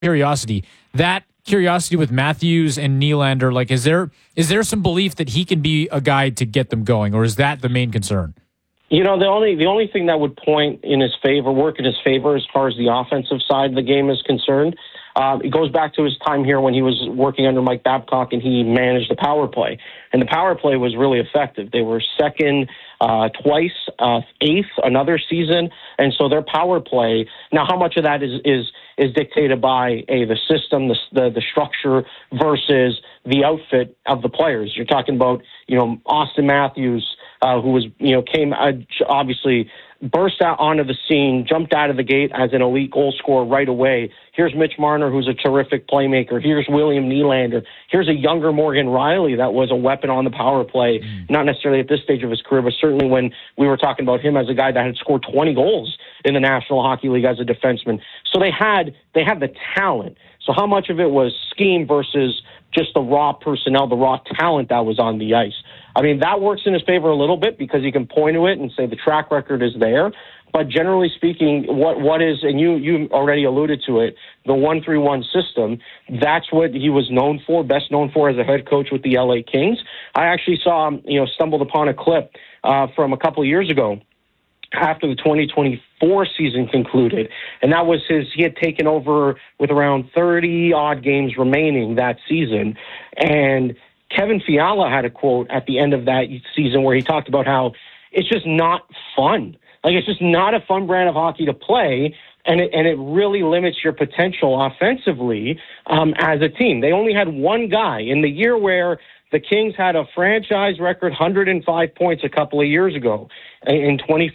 curiosity. That curiosity with Matthews and Nylander, like, is there some belief that he can be a guy to get them going, or is that the main concern? You know, the only thing that would work in his favor as far as the offensive side of the game is concerned, it goes back to his time here when he was working under Mike Babcock and he managed the power play. And the power play was really effective. They were second twice, eighth another season. And so their power play, now how much of that is dictated by the system, the structure versus the outfit of the players. You're talking about, Austin Matthews, who was, came obviously burst out onto the scene, jumped out of the gate as an elite goal scorer right away. Here's Mitch Marner, who's a terrific playmaker. Here's William Nylander. Here's a younger Morgan Rielly that was a weapon on the power play, not necessarily at this stage of his career, but certainly when we were talking about him as a guy that had scored 20 goals in the National Hockey League as a defenseman. So they had the talent. So how much of it was scheme versus just the raw personnel, the raw talent that was on the ice? I mean, that works in his favor a little bit because he can point to it and say the track record is there. But generally speaking, what is, and you already alluded to it, the 1-3-1 system, that's what he was known for, best known for as a head coach with the LA Kings. I actually stumbled upon a clip from a couple of years ago after the 2024 season concluded. And that was he had taken over with around 30-odd games remaining that season. And Kevin Fiala had a quote at the end of that season where he talked about how it's just not fun. Like, it's just not a fun brand of hockey to play, and it really limits your potential offensively as a team. They only had one guy in the year where the Kings had a franchise record 105 points a couple of years ago in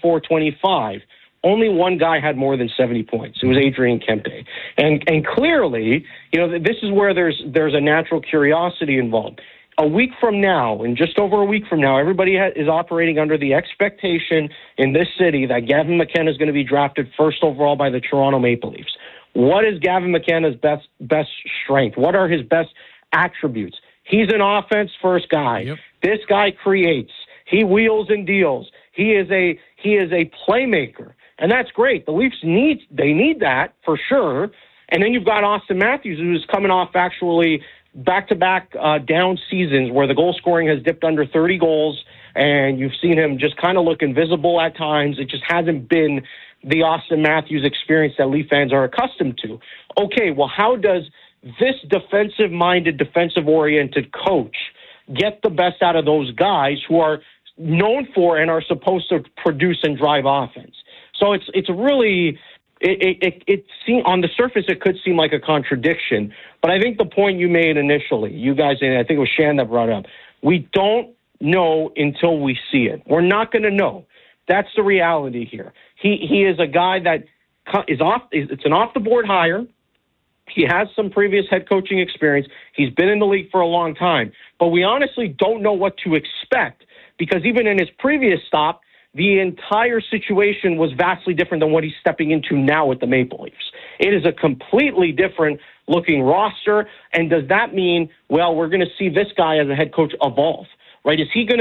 24-25. Only one guy had more than 70 points. It was Adrian Kempe. And clearly, this is where there's a natural curiosity involved. A week from now, and just over a week from now, everybody is operating under the expectation in this city that Gavin McKenna is going to be drafted first overall by the Toronto Maple Leafs. What is Gavin McKenna's best strength? What are his best attributes? He's an offense-first guy. Yep. This guy creates. He wheels and deals. He is a playmaker, and that's great. The Leafs need that for sure. And then you've got Austin Matthews, who's coming off actually back-to-back down seasons where the goal scoring has dipped under 30 goals, and you've seen him just kind of look invisible at times. It just hasn't been the Austin Matthews experience that Leaf fans are accustomed to. Okay, well, how does this defensive-minded, defensive-oriented coach get the best out of those guys who are known for and are supposed to produce and drive offense? So it's really... It seems on the surface it could seem like a contradiction, but I think the point you made initially, you guys, and I think it was Shan that brought it up, we don't know until we see it. We're not going to know. That's the reality here. He is a guy that is it's an off the board hire. He has some previous head coaching experience. He's been in the league for a long time, but we honestly don't know what to expect because even in his previous stop, the entire situation was vastly different than what he's stepping into now with the Maple Leafs. It is a completely different looking roster. And does that mean, well, we're going to see this guy as a head coach evolve, right? Is he going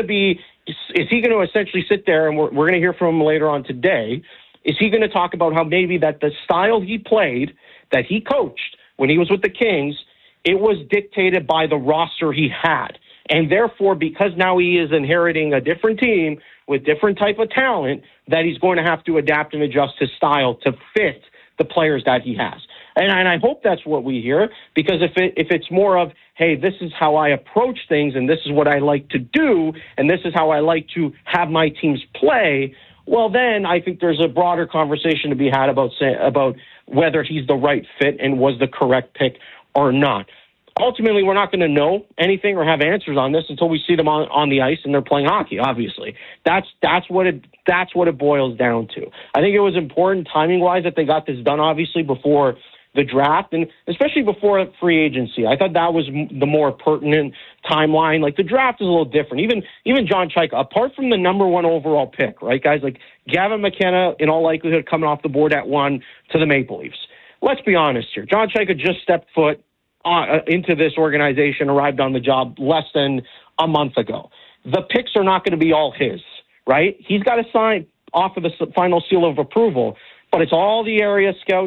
to essentially sit there, and we're going to hear from him later on today, is he going to talk about how maybe that the style he played, that he coached when he was with the Kings, it was dictated by the roster he had. And therefore, because now he is inheriting a different team with different type of talent, that he's going to have to adapt and adjust his style to fit the players that he has. And I hope that's what we hear, because if it's more of, hey, this is how I approach things and this is what I like to do and this is how I like to have my teams play, well, then I think there's a broader conversation to be had about whether he's the right fit and was the correct pick or not. Ultimately, we're not going to know anything or have answers on this until we see them on the ice and they're playing hockey, obviously. That's what it boils down to. I think it was important timing-wise that they got this done, obviously, before the draft, and especially before free agency. I thought that was the more pertinent timeline. Like, the draft is a little different. Even John Chayka, apart from the number one overall pick, right, guys, like Gavin McKenna, in all likelihood, coming off the board at 1 to the Maple Leafs. Let's be honest here. John Chayka just stepped foot into this organization, arrived on the job less than a month ago. The picks are not going to be all his, right? He's got to sign off of the final seal of approval, but it's all the area scouts.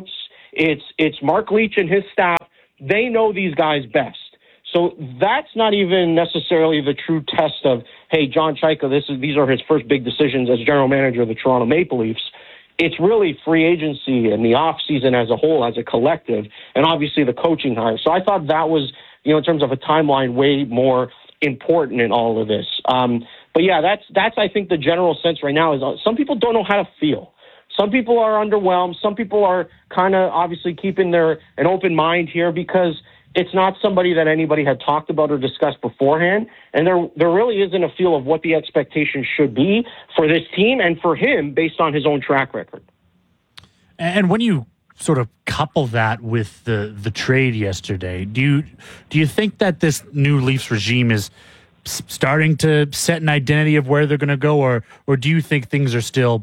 It's Mark Leach and his staff. They know these guys best. So that's not even necessarily the true test of, hey, John Chaika, these are his first big decisions as general manager of the Toronto Maple Leafs. It's really free agency and the offseason as a whole, as a collective, and obviously the coaching hire. So I thought that was, in terms of a timeline, way more important in all of this. But yeah, that's I think the general sense right now is some people don't know how to feel. Some people are underwhelmed. Some people are kind of obviously keeping an open mind here because it's not somebody that anybody had talked about or discussed beforehand. And there really isn't a feel of what the expectation should be for this team and for him based on his own track record. And when you sort of couple that with the trade yesterday, do you think that this new Leafs regime is starting to set an identity of where they're going to go, or do you think things are still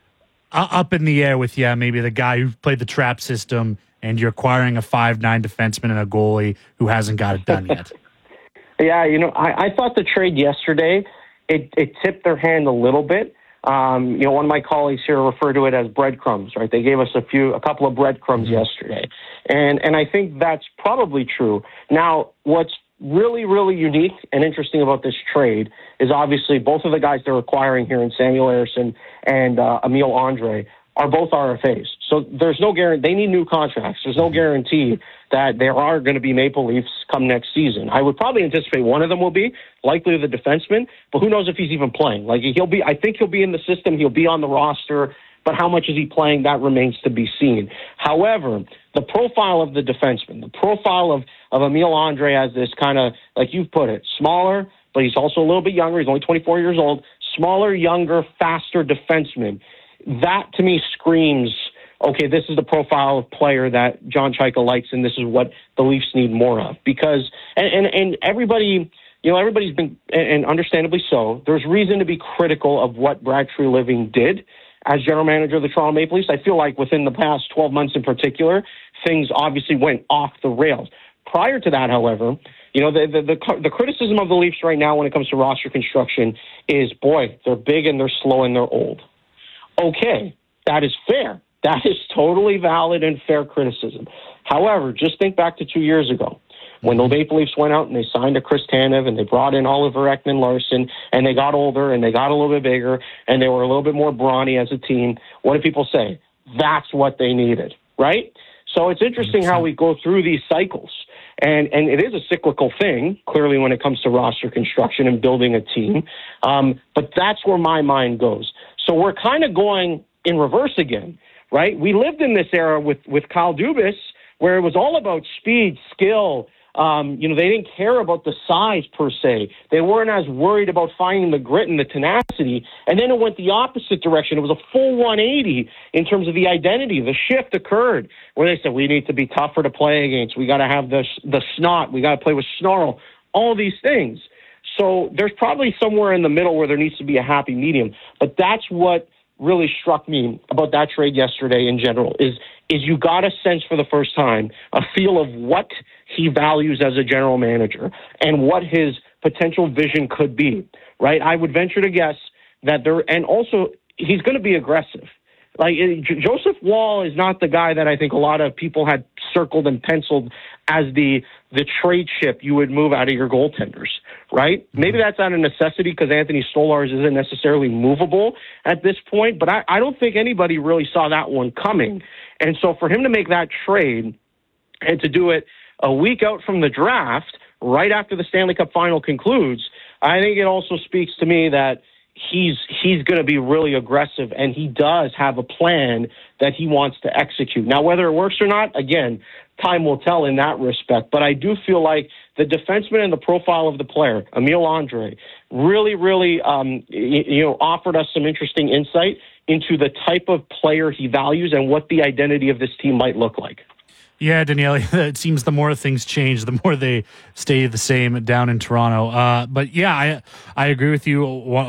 up in the air with, maybe the guy who played the trap system and you're acquiring a 5'9" defenseman and a goalie who hasn't got it done yet? Yeah, I thought the trade yesterday, it tipped their hand a little bit. One of my colleagues here referred to it as breadcrumbs, right? They gave us a couple of breadcrumbs yesterday. And I think that's probably true. Now, what's really, really unique and interesting about this trade is obviously both of the guys they're acquiring here in Samuel Ersson and Emile Andre are both RFAs. So there's no guarantee. They need new contracts. There's no guarantee that there are going to be Maple Leafs come next season. I would probably anticipate one of them will be, likely the defenseman, but who knows if he's even playing. I think he'll be in the system. He'll be on the roster, but how much is he playing? That remains to be seen. However, the profile of the defenseman, the profile of Emile Andre as this kind of, like you've put it, smaller, but he's also a little bit younger. He's only 24 years old. Smaller, younger, faster defenseman. That, to me, screams, okay, this is the profile of player that John Chaika likes, and this is what the Leafs need more of. Because, and everybody, everybody's been, and understandably so, there's reason to be critical of what Brad Treliving did as general manager of the Toronto Maple Leafs. I feel like within the past 12 months in particular, things obviously went off the rails. Prior to that, however, the criticism of the Leafs right now when it comes to roster construction is, boy, they're big and they're slow and they're old. Okay, that is fair. That is totally valid and fair criticism. However, just think back to 2 years ago when the Maple Leafs went out and they signed a Chris Tanev and they brought in Oliver Ekman-Larsson and they got older and they got a little bit bigger and they were a little bit more brawny as a team. What do people say? That's what they needed, right? So it's interesting how we go through these cycles. And it is a cyclical thing, clearly, when it comes to roster construction and building a team. But that's where my mind goes. So we're kind of going in reverse again, right? We lived in this era with Kyle Dubas where it was all about speed, skill. They didn't care about the size per se. They weren't as worried about finding the grit and the tenacity. And then it went the opposite direction. It was a full 180 in terms of the identity. The shift occurred where they said, we need to be tougher to play against. We got to have the snot. We got to play with snarl. All these things. So there's probably somewhere in the middle where there needs to be a happy medium. But that's what really struck me about that trade yesterday in general is you got a sense for the first time, a feel of what he values as a general manager and what his potential vision could be, right? I would venture to guess that and also he's going to be aggressive. Like Joseph Woll is not the guy that I think a lot of people had circled and penciled as the trade chip you would move out of your goaltenders, right? Maybe that's not a necessity because Anthony Stolarz isn't necessarily movable at this point, but I don't think anybody really saw that one coming. And so for him to make that trade and to do it a week out from the draft, right after the Stanley Cup final concludes, I think it also speaks to me that he's going to be really aggressive, and he does have a plan that he wants to execute. Now, whether it works or not, again, time will tell in that respect. But I do feel like the defenseman and the profile of the player, Emile Andre, really, really, offered us some interesting insight into the type of player he values and what the identity of this team might look like. Yeah, Danielle, it seems the more things change, the more they stay the same down in Toronto. But yeah, I agree with you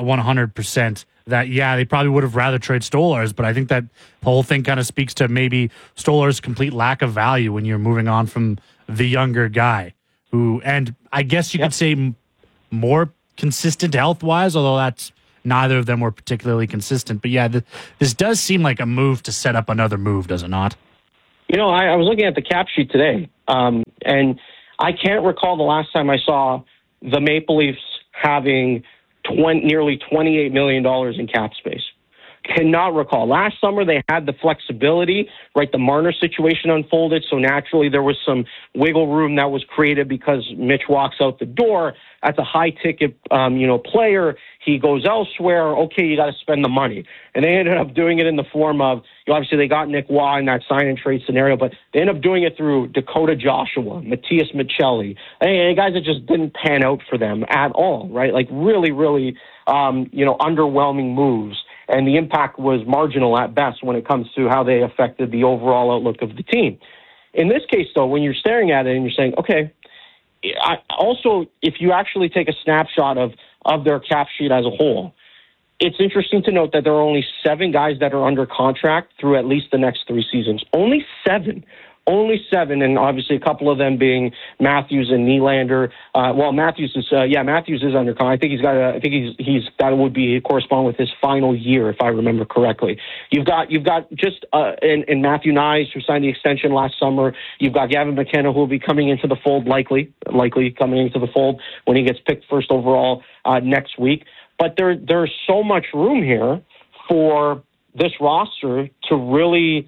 100% that, they probably would have rather trade Stolarz, but I think that the whole thing kind of speaks to maybe Stolarz' complete lack of value when you're moving on from the younger guy who, and I guess you could say more consistent health-wise, although that's neither of them were particularly consistent. But yeah, this does seem like a move to set up another move, does it not? I was looking at the cap sheet today, and I can't recall the last time I saw the Maple Leafs having nearly $28 million in cap space. Cannot recall. Last summer, they had the flexibility, right? The Marner situation unfolded, so naturally there was some wiggle room that was created because Mitch walks out the door. That's a high-ticket, player. He goes elsewhere. Okay, you got to spend the money. And they ended up doing it in the form of, obviously they got Nick Waugh in that sign-and-trade scenario, but they ended up doing it through Dakota Joshua, Matthias Michelli, guys that just didn't pan out for them at all, right? Like really, really, underwhelming moves. And the impact was marginal at best when it comes to how they affected the overall outlook of the team. In this case, though, when you're staring at it and you're saying, okay, also, if you actually take a snapshot of their cap sheet as a whole, it's interesting to note that there are only 7 guys that are under contract through at least the next 3 seasons. Only 7. Only 7, and obviously a couple of them being Matthews and Nylander. Matthews is under contract. I think that would be correspond with his final year, if I remember correctly. You've got just in Matthew Nyes, who signed the extension last summer. You've got Gavin McKenna, who will be coming into the fold, likely coming into the fold when he gets picked first overall next week. But there's so much room here for this roster to really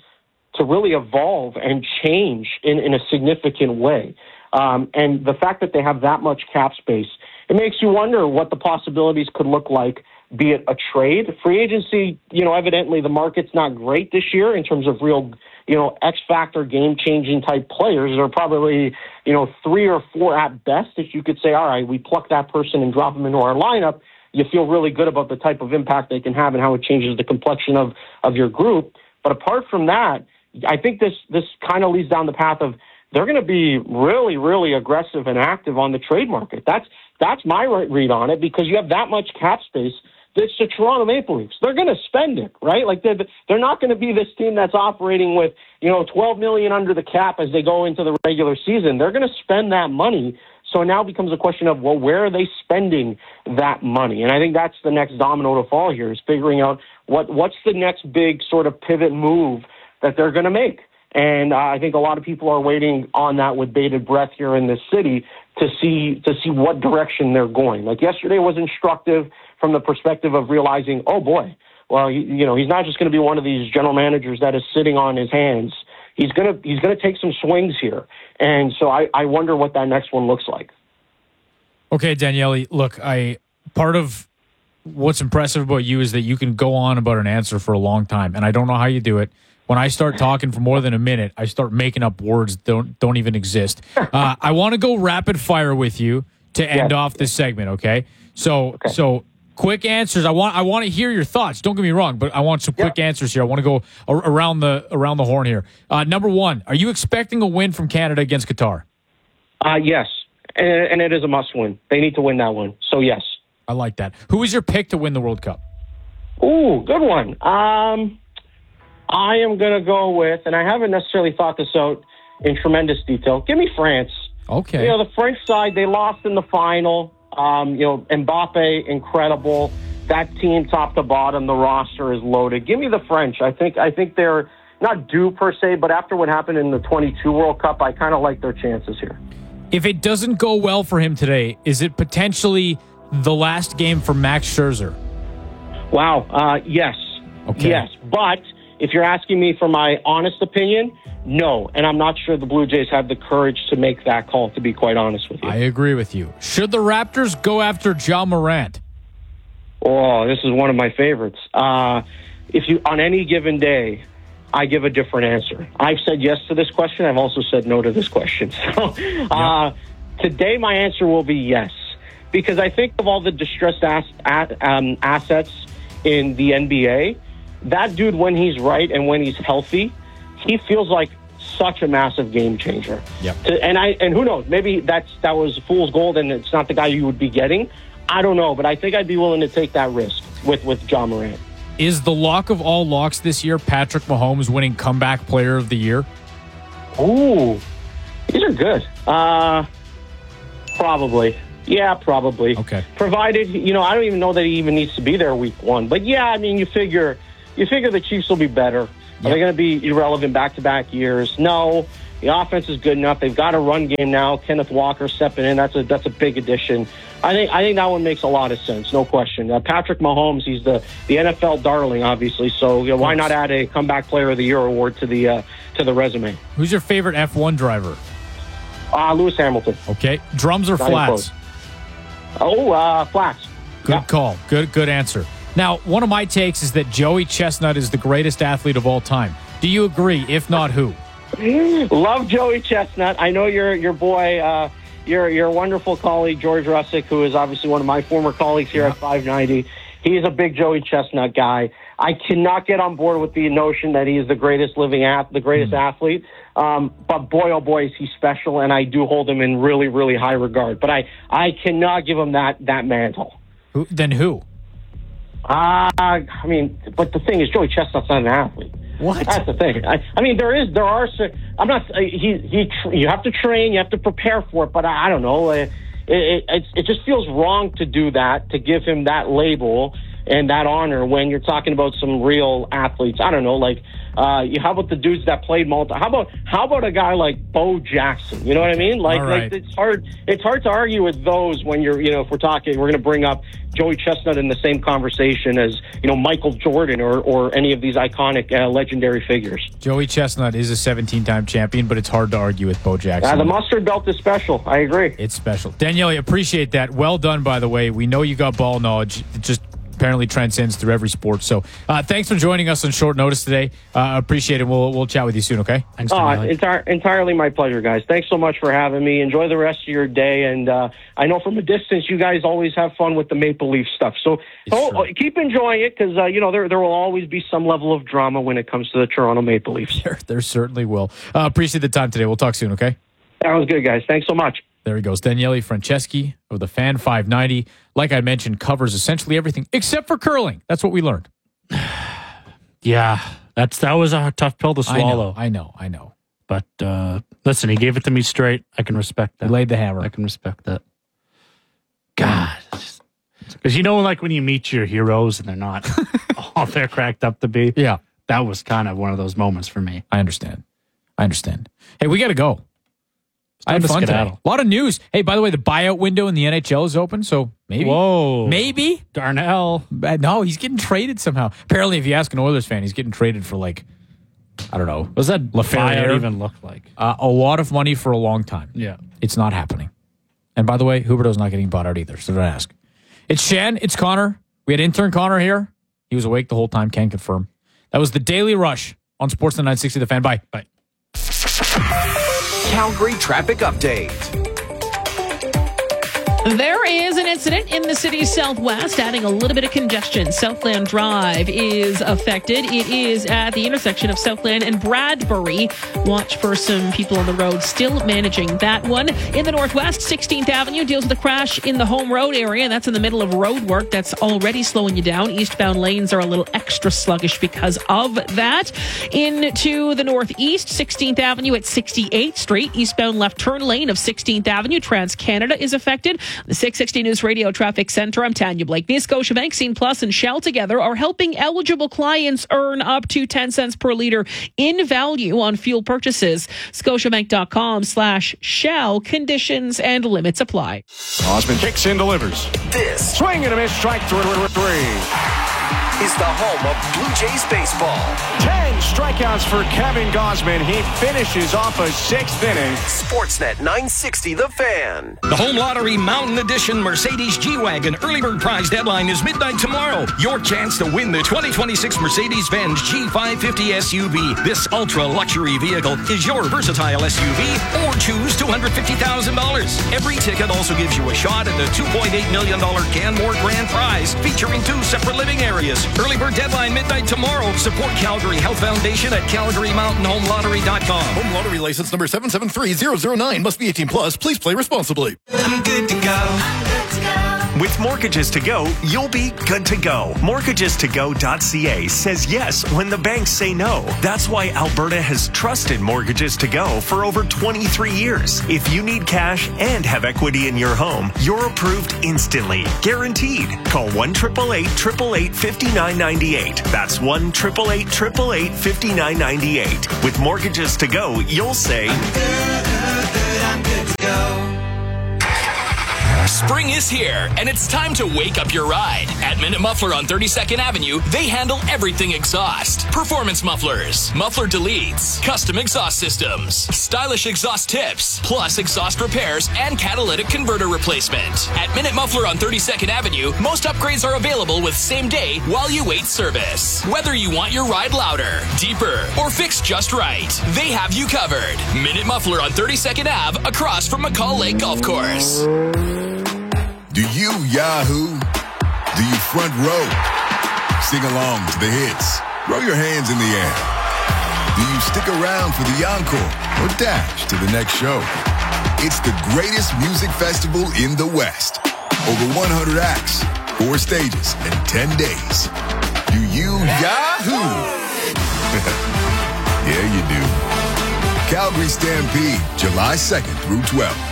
evolve and change in a significant way. And the fact that they have that much cap space, it makes you wonder what the possibilities could look like, be it a trade. Free agency, evidently the market's not great this year in terms of real, X-factor game-changing type players. There are probably, 3 or 4 at best that you could say, all right, we pluck that person and drop them into our lineup. You feel really good about the type of impact they can have and how it changes the complexion of your group. But apart from that, I think this kind of leads down the path of they're going to be really, really aggressive and active on the trade market. That's my read on it, because you have that much cap space. It's the Toronto Maple Leafs. They're going to spend it, right? Like they're not going to be this team that's operating with $12 million under the cap as they go into the regular season. They're going to spend that money. So now it becomes a question of, well, where are they spending that money? And I think that's the next domino to fall here, is figuring out what's the next big sort of pivot move that they're going to make. And I think a lot of people are waiting on that with bated breath here in this city to see what direction they're going. Like yesterday was instructive from the perspective of realizing, oh boy, well, he's not just going to be one of these general managers that is sitting on his hands. He's going to take some swings here. And so I wonder what that next one looks like. Okay, Daniele, look, part of what's impressive about you is that you can go on about an answer for a long time, and I don't know how you do it. When I start talking for more than a minute, I start making up words that don't even exist. I want to go rapid fire with you to end off this segment, okay? So quick answers. I want to hear your thoughts. Don't get me wrong, but I want some quick answers here. I want to go around the horn here. Number 1, are you expecting a win from Canada against Qatar? Yes, and it is a must-win. They need to win that one, so yes. I like that. Who is your pick to win the World Cup? Ooh, good one. I am going to go with, and I haven't necessarily thought this out in tremendous detail, give me France. Okay. The French side, they lost in the final. Mbappe, incredible. That team, top to bottom, the roster is loaded. Give me the French. I think they're not due per se, but after what happened in the 22 World Cup, I kind of like their chances here. If it doesn't go well for him today, is it potentially the last game for Max Scherzer? Wow. Yes. Okay. Yes. But if you're asking me for my honest opinion, no. And I'm not sure the Blue Jays have the courage to make that call, to be quite honest with you. I agree with you. Should the Raptors go after Ja Morant? Oh, this is one of my favorites. If you, on any given day, I give a different answer. I've said yes to this question. I've also said no to this question. So today my answer will be yes. Because I think of all the distressed assets in the NBA, that dude, when he's right and when he's healthy, he feels like such a massive game changer. Yep. And who knows? Maybe that was fool's gold, and it's not the guy you would be getting. I don't know, but I think I'd be willing to take that risk with Ja Morant. Is the lock of all locks this year Patrick Mahomes winning comeback player of the year? Ooh, these are good. Probably. Yeah, probably. Okay. Provided, I don't even know that he even needs to be there week 1. But yeah, I mean, you figure the Chiefs will be better. Are they going to be irrelevant back-to-back years? No. The offense is good enough. They've got a run game now. Kenneth Walker stepping in. That's a big addition. I think that one makes a lot of sense, no question. Patrick Mahomes, he's the NFL darling, obviously. So why not add a Comeback Player of the Year award to the resume? Who's your favorite F1 driver? Lewis Hamilton. Okay. Drums or flats? Flats. Good call. Good answer. Now, one of my takes is that Joey Chestnut is the greatest athlete of all time. Do you agree? If not, who? Love Joey Chestnut. I know your boy, your wonderful colleague, George Russick, who is obviously one of my former colleagues here at 590. He's a big Joey Chestnut guy. I cannot get on board with the notion that he is the greatest athlete. But boy, oh boy, is he special, and I do hold him in really, really high regard. But I cannot give him that mantle. Then who? But the thing is, Joey Chestnut's not an athlete. What? That's the thing. You have to train, you have to prepare for it, but I don't know. It just feels wrong to do that, to give him that label and that honor when you're talking about some real athletes. I don't know, how about the dudes that played How about a guy like Bo Jackson? You know what I mean? Right. It's hard to argue with those when if we're going to bring up Joey Chestnut in the same conversation as Michael Jordan or any of these iconic legendary figures. Joey Chestnut is a 17-time champion, but it's hard to argue with Bo Jackson. The mustard belt is special. I agree. It's special. Daniele, appreciate that. Well done, by the way. We know you got ball knowledge. It just apparently transcends through every sport. So thanks for joining us on short notice today. Appreciate it. We'll chat with you soon, okay? Thanks, entirely my pleasure, guys. Thanks so much for having me. Enjoy the rest of your day. And I know from a distance you guys always have fun with the Maple Leaf stuff. So keep enjoying it because, there will always be some level of drama when it comes to the Toronto Maple Leafs. There certainly will. Appreciate the time today. We'll talk soon, okay? That was good, guys. Thanks so much. There he goes. Daniele Franceschi of the Fan 590. Like I mentioned, covers essentially everything except for curling. That's what we learned. Yeah, that was a tough pill to swallow. I know. But listen, he gave it to me straight. I can respect that. He laid the hammer. I can respect that. God. Because when you meet your heroes and they're not all they're cracked up to be. Yeah. That was kind of one of those moments for me. I understand. Hey, we got to go. I had fun today. A lot of news. Hey, by the way, the buyout window in the NHL is open, so maybe. Whoa. Maybe. Darnell. No, he's getting traded somehow. Apparently, if you ask an Oilers fan, he's getting traded for I don't know. What does that buyout even look like? A lot of money for a long time. Yeah. It's not happening. And by the way, Huberdeau's not getting bought out either, so don't ask. It's Shan. It's Connor. We had intern Connor here. He was awake the whole time. Can confirm. That was the Daily Rush on Sportsnet 960 The Fan. Bye. Calgary traffic update. There is an incident in the city's southwest, adding a little bit of congestion. Southland Drive is affected. It is at the intersection of Southland and Bradbury. Watch for some people on the road still managing that one. In the northwest, 16th Avenue deals with a crash in the Home Road area, and that's in the middle of road work. That's already slowing you down. Eastbound lanes are a little extra sluggish because of that. Into the northeast, 16th Avenue at 68th Street. Eastbound left turn lane of 16th Avenue. TransCanada is affected. The 660 News Radio Traffic Center. I'm Tanya Blakeney. Scotiabank, Scene Plus, and Shell together are helping eligible clients earn up to 10 cents per liter in value on fuel purchases. Scotiabank.com/Shell. Conditions and limits apply. Osmond kicks in, delivers. This Swing and a miss, strike three. is the home of Blue Jays baseball. 10 strikeouts for Kevin Gausman. He finishes off a sixth inning. Sportsnet 960 The Fan. The Home Lottery Mountain Edition Mercedes G-Wagon early bird prize deadline is midnight tomorrow. Your chance to win the 2026 Mercedes-Benz G550 SUV. This ultra-luxury vehicle is your versatile SUV, or choose $250,000. Every ticket also gives you a shot at the $2.8 million Canmore Grand Prize, featuring 2 separate living areas. Early bird deadline midnight tomorrow. Support Calgary Health Foundation at CalgaryMountainHomeLottery.com. Home Lottery license number 773009. Must be 18 plus. Please play responsibly. I'm good to go. With Mortgages to Go, you'll be good to go. MortgagesToGo.ca says yes when the banks say no. That's why Alberta has trusted Mortgages to Go for over 23 years. If you need cash and have equity in your home, you're approved instantly. Guaranteed. Call 1-888-888-5998. That's 1-888-888-5998. With Mortgages to Go, you'll say, I'm good to go. Spring is here, and it's time to wake up your ride. At Minute Muffler on 32nd Avenue, they handle everything exhaust. Performance mufflers, muffler deletes, custom exhaust systems, stylish exhaust tips, plus exhaust repairs and catalytic converter replacement. At Minute Muffler on 32nd Avenue, most upgrades are available with same day while you wait service. Whether you want your ride louder, deeper, or fixed just right, they have you covered. Minute Muffler on 32nd Ave across from McCall Lake Golf Course. Do you Yahoo? Do you front row? Sing along to the hits. Throw your hands in the air. Do you stick around for the encore or dash to the next show? It's the greatest music festival in the West. Over 100 acts, 4 stages, and 10 days. Do you Yahoo? Yeah, you do. Calgary Stampede, July 2nd through 12th.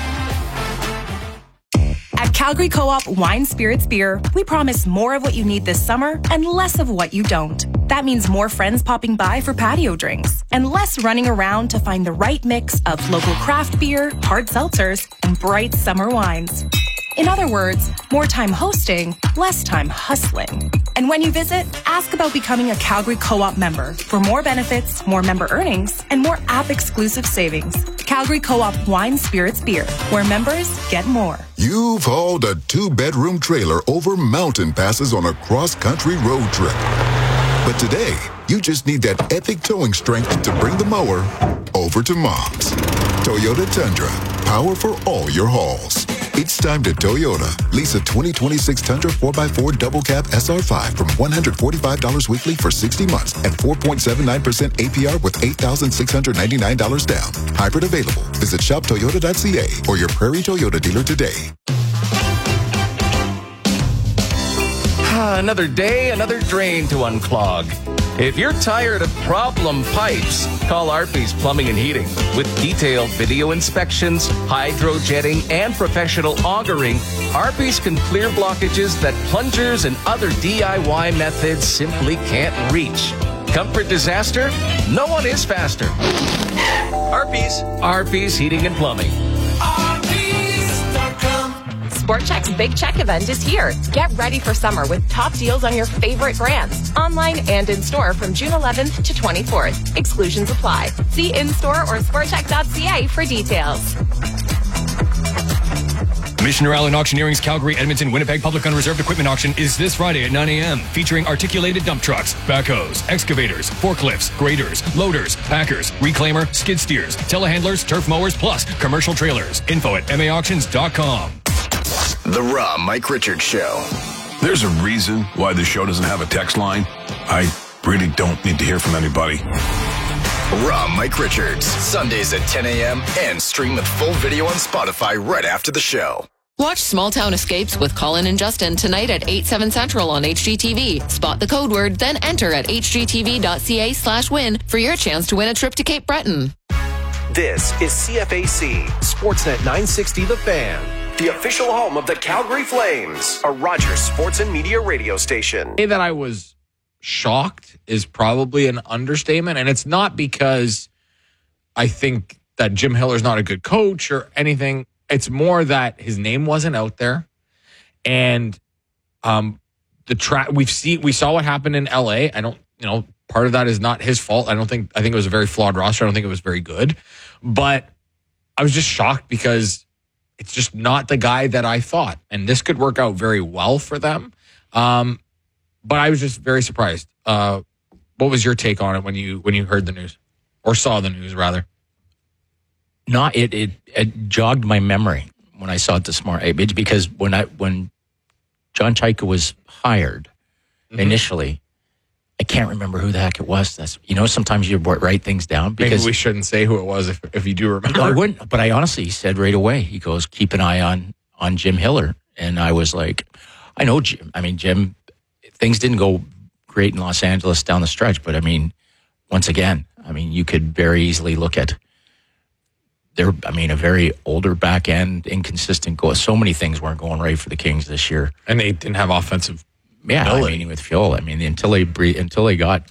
At Calgary Co-op Wine Spirits Beer, we promise more of what you need this summer and less of what you don't. That means more friends popping by for patio drinks and less running around to find the right mix of local craft beer, hard seltzers, and bright summer wines. In other words, more time hosting, less time hustling. And when you visit, ask about becoming a Calgary Co-op member for more benefits, more member earnings, and more app-exclusive savings. Calgary Co-op Wine Spirits Beer, where members get more. You've hauled a 2-bedroom trailer over mountain passes on a cross-country road trip. But today, you just need that epic towing strength to bring the mower over to Mom's. Toyota Tundra, power for all your hauls. It's time to Toyota. Lease a 2026 Tundra 4x4 double cab SR5 from $145 weekly for 60 months and 4.79% APR with $8,699 down. Hybrid available. Visit shoptoyota.ca or your Prairie Toyota dealer today. Another day, another drain to unclog. If you're tired of problem pipes, call Arpey's Plumbing and Heating. With detailed video inspections, hydrojetting, and professional augering, Arpey's can clear blockages that plungers and other DIY methods simply can't reach. Comfort disaster? No one is faster. Arpey's Heating and Plumbing. Sport Chek's Big Check event is here. Get ready for summer with top deals on your favorite brands, online and in-store from June 11th to 24th. Exclusions apply. See in-store or sportchek.ca for details. Missioner Allen Auctioneering's Calgary, Edmonton, Winnipeg Public Unreserved Equipment Auction is this Friday at 9 a.m. featuring articulated dump trucks, backhoes, excavators, forklifts, graders, loaders, packers, reclaimer, skid steers, telehandlers, turf mowers, plus commercial trailers. Info at maauctions.com. The Raw Mike Richards Show. There's a reason why the show doesn't have a text line. I really don't need to hear from anybody. Raw Mike Richards, Sundays at 10 a.m. and stream with full video on Spotify right after the show. Watch Small Town Escapes with Colin and Justin tonight at 8/7 Central on HGTV. Spot the code word, then enter at hgtv.ca/win for your chance to win a trip to Cape Breton. This is CFAC, Sportsnet 960 The Fan, the official home of the Calgary Flames, a Rogers Sports and Media radio station. That I was shocked is probably an understatement, and it's not because I think that Jim Hiller's not a good coach or anything. It's more that his name wasn't out there, and we saw what happened in LA. I don't, part of that is not his fault. I think it was a very flawed roster. I don't think it was very good, but I was just shocked because it's just not the guy that I thought, and this could work out very well for them. But I was just very surprised. What was your take on it when you heard the news, or saw the news rather? No, it jogged my memory when I saw it this morning, because when John Chayka was hired initially, I can't remember who the heck it was. That's sometimes you write things down because maybe we shouldn't say who it was if you do remember. No, I wouldn't. But I honestly said right away. He goes, keep an eye on Jim Hiller, And I was like, I know Jim. I mean, Jim, things didn't go great in Los Angeles down the stretch, but I mean, once again, I mean, you could very easily look at a very older back end, inconsistent goal. So many things weren't going right for the Kings this year. And they didn't have offensive ability. I mean, with Fiol, I mean, until they got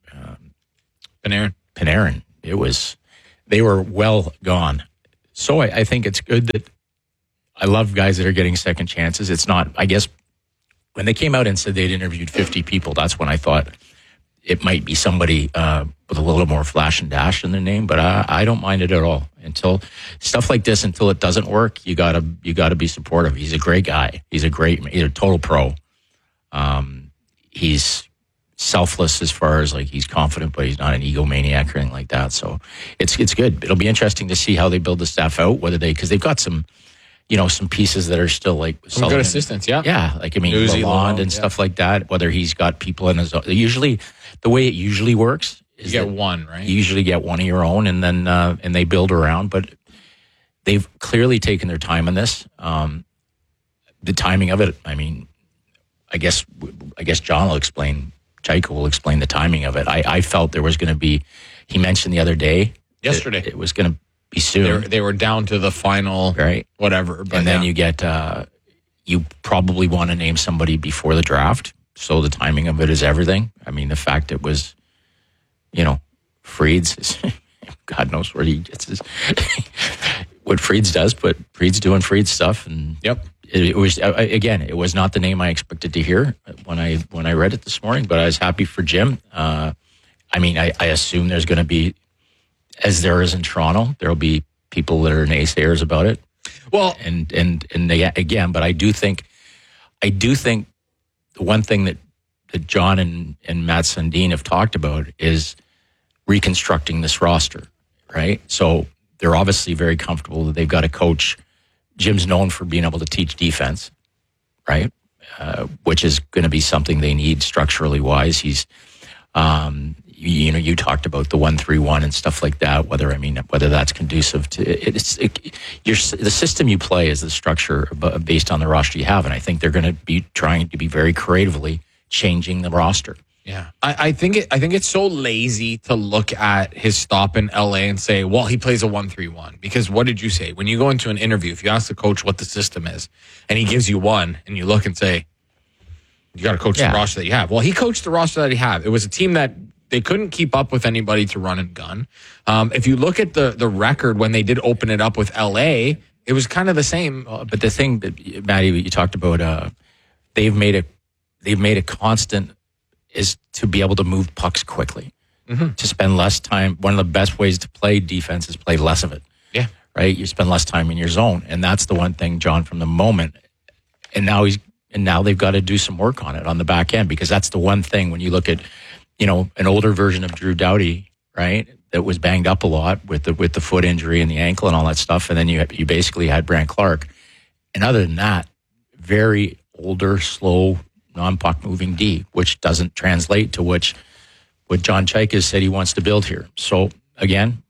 Panarin, they were well gone. So I think it's good that I love guys that are getting second chances. It's not, I guess, when they came out and said they'd interviewed 50 people, that's when I thought it might be somebody with a little more flash and dash in their name, but I don't mind it at all. Until stuff like this, until it doesn't work, you gotta be supportive. He's a great guy. He's a total pro. He's selfless as far as like he's confident, but he's not an egomaniac or anything like that. So it's good. It'll be interesting to see how they build the staff out. Because they've got some pieces that are still like some good assistants. Yeah, like I mean, Lalonde and stuff like that. Whether he's got people in his usually the way it usually works is you get one, right? You usually get one of your own, and then and they build around. But they've clearly taken their time on this. The timing of it, I mean, I guess John will explain. Chaika will explain the timing of it. I felt there was going to be. He mentioned the other day, yesterday, it was going to be soon. They were down to the final, right? Whatever, but and then you get. You probably want to name somebody before the draft. So the timing of it is everything. I mean, the fact it was, Freed's, God knows where he gets his, what Freed's does, but Freed's doing Freed's stuff. And it was, again, it was not the name I expected to hear when I read it this morning, but I was happy for Jim. I mean, I assume there's going to be, as there is in Toronto, there'll be people that are naysayers about it. Well, and they, again, but I do think the one thing that John and Matt Sundin have talked about is reconstructing this roster, right? So they're obviously very comfortable that they've got a coach. Jim's known for being able to teach defense, right? Which is going to be something they need structurally wise. He's, you talked about the 1-3-1 and stuff like that. Whether that's conducive to the system you play is the structure based on the roster you have, and I think they're going to be trying to be very creatively changing the roster. Yeah, I think it's so lazy to look at his stop in LA and say, well, he plays a 1-3-1. Because what did you say when you go into an interview? If you ask the coach what the system is, and he gives you one, and you look and say, you got to coach the roster that you have. Well, he coached the roster that he had. It was a team that they couldn't keep up with anybody to run and gun. If you look at the record when they did open it up with LA, it was kind of the same. But the thing that Matty, you talked about, they've made a constant is to be able to move pucks quickly, to spend less time. One of the best ways to play defense is play less of it. Yeah, right. You spend less time in your zone, and that's the one thing, John, from the moment. And now they've got to do some work on it on the back end, because that's the one thing when you look at, an older version of Drew Doughty, right, that was banged up a lot with the foot injury and the ankle and all that stuff, and then you basically had Brandt Clarke, and other than that, very older, slow, non-puck moving D, which doesn't translate to what John Chaika said he wants to build here. So again,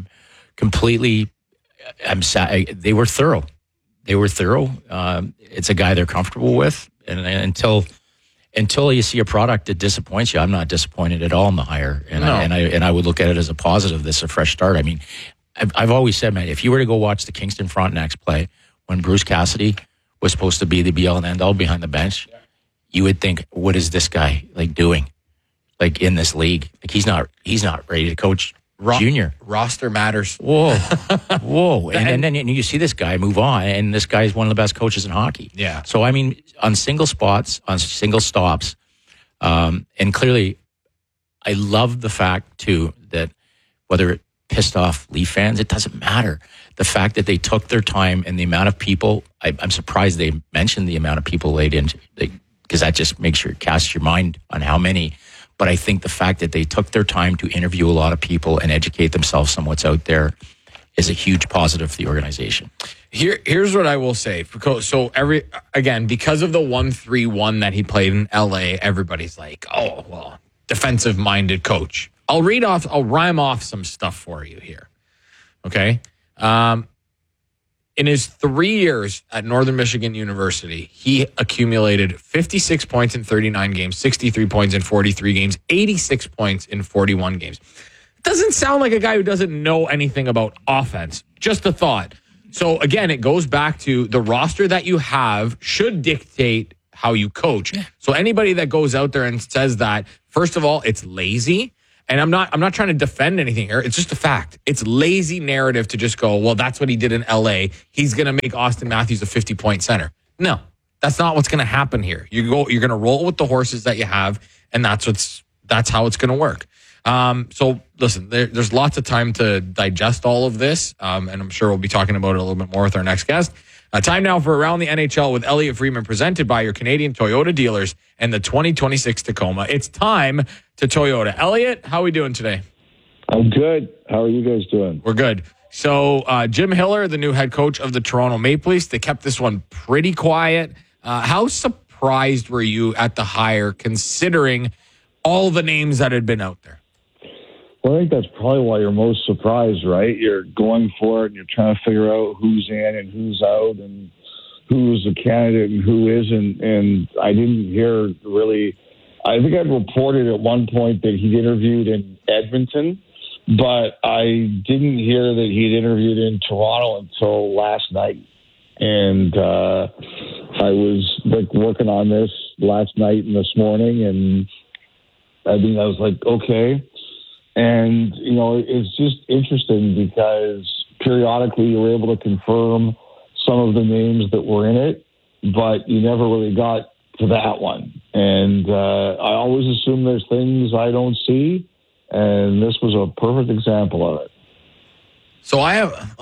they were thorough. It's a guy they're comfortable with, and until you see a product that disappoints you, I'm not disappointed at all in the hire, and I would look at it as a positive. This is a fresh start. I mean, I've always said, man, if you were to go watch the Kingston Frontenacs play when Bruce Cassidy was supposed to be the be all and end all behind the bench, you would think, what is this guy doing in this league? He's not ready to coach junior. Roster matters. Whoa. and then you see this guy move on, and this guy is one of the best coaches in hockey. Yeah. So, I mean, on single spots, on single stops, and clearly, I love the fact, too, that whether it pissed off Leaf fans, it doesn't matter. The fact that they took their time and the amount of people, I'm surprised they mentioned the amount of people because that just makes you cast your mind on how many. But I think the fact that they took their time to interview a lot of people and educate themselves on what's out there is a huge positive for the organization. Here's what I will say. So because of the 1-3-1 that he played in LA, everybody's like, oh, well, defensive-minded coach. I'll rhyme off some stuff for you here. Okay? In his 3 years at Northern Michigan University, he accumulated 56 points in 39 games, 63 points in 43 games, 86 points in 41 games. Doesn't sound like a guy who doesn't know anything about offense. Just a thought. So again, it goes back to the roster that you have should dictate how you coach. Yeah. So anybody that goes out there and says that, first of all, it's lazy. And I'm not trying to defend anything here. It's just a fact. It's lazy narrative to just go, well, that's what he did in LA. He's going to make Austin Matthews a 50-point center. No, that's not what's going to happen here. You're going to roll with the horses that you have, and that's how it's going to work. So listen, there's lots of time to digest all of this, and I'm sure we'll be talking about it a little bit more with our next guest. Time now for Around the NHL with Elliot Friedman, presented by your Canadian Toyota dealers and the 2026 Tacoma. It's time to Toyota. Elliot, how are we doing today? I'm good. How are you guys doing? We're good. So Jim Hiller, the new head coach of the Toronto Maple Leafs, they kept this one pretty quiet. How surprised were you at the hire, considering all the names that had been out there? Well, I think that's probably why you're most surprised, right? You're going for it and you're trying to figure out who's in and who's out and who's a candidate and who isn't. And I didn't hear really. I think I'd reported at one point that he'd interviewed in Edmonton, but I didn't hear that he'd interviewed in Toronto until last night. And I was working on this last night and this morning, and I was like, okay. And, it's just interesting because periodically you were able to confirm some of the names that were in it, but you never really got to that one. And I always assume there's things I don't see, and this was a perfect example of it. So I have,